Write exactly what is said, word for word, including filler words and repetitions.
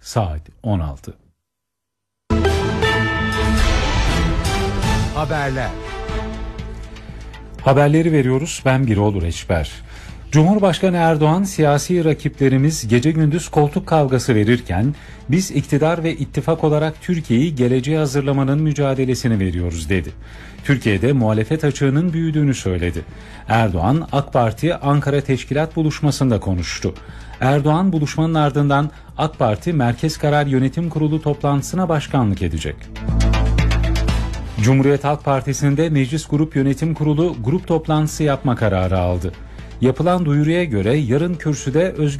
saat on altı. Haberler. Haberleri veriyoruz. Ben Birol Reçber. Cumhurbaşkanı Erdoğan, siyasi rakiplerimiz gece gündüz koltuk kavgası verirken biz iktidar ve ittifak olarak Türkiye'yi geleceğe hazırlamanın mücadelesini veriyoruz dedi. Türkiye'de muhalefet açığının büyüdüğünü söyledi. Erdoğan, AK Parti Ankara Teşkilat Buluşması'nda konuştu. Erdoğan, buluşmanın ardından AK Parti Merkez Karar Yönetim Kurulu toplantısına başkanlık edecek. Cumhuriyet Halk Partisi'nde Meclis Grup Yönetim Kurulu grup toplantısı yapma kararı aldı. Yapılan duyuruya göre yarın kürsüde Özgür